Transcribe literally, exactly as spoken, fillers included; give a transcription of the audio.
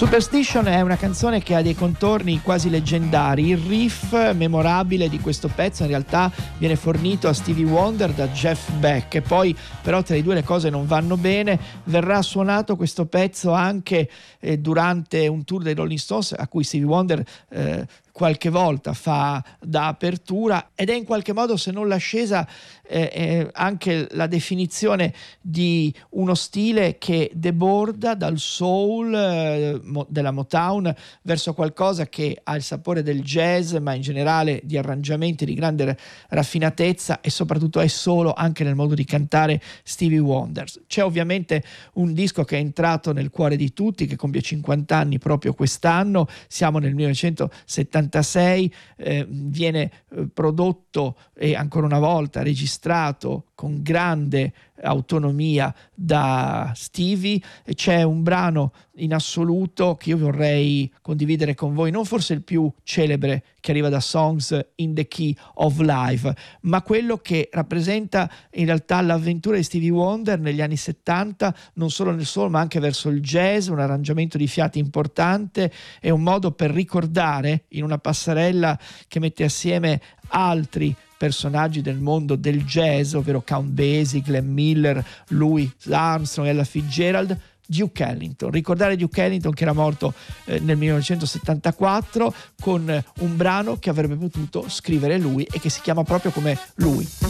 Superstition è una canzone che ha dei contorni quasi leggendari. Il riff memorabile di questo pezzo in realtà viene fornito a Stevie Wonder da Jeff Beck, e poi però tra i due le cose non vanno bene. Verrà suonato questo pezzo anche eh, durante un tour dei Rolling Stones a cui Stevie Wonder eh, qualche volta fa da apertura, ed è in qualche modo, se non l'ascesa, eh, eh, anche la definizione di uno stile che deborda dal soul eh, mo- della Motown verso qualcosa che ha il sapore del jazz, ma in generale di arrangiamenti di grande raffinatezza, e soprattutto è solo anche nel modo di cantare Stevie Wonder. C'è ovviamente un disco che è entrato nel cuore di tutti, che compie cinquanta anni proprio quest'anno, siamo nel millenovecentosettantasei, eh, viene eh, prodotto e ancora una volta registrato con grande autonomia da Stevie. C'è un brano in assoluto che io vorrei condividere con voi, non forse il più celebre che arriva da Songs in the Key of Life, ma quello che rappresenta in realtà l'avventura di Stevie Wonder negli anni settanta, non solo nel soul ma anche verso il jazz, un arrangiamento di fiati importante e un modo per ricordare, in una passerella che mette assieme altri personaggi del mondo del jazz, ovvero Count Basie, Glenn Miller, Louis Armstrong, Ella Fitzgerald, Duke Ellington. Ricordare Duke Ellington, che era morto eh, nel millenovecentosettantaquattro, con un brano che avrebbe potuto scrivere lui e che si chiama proprio come lui.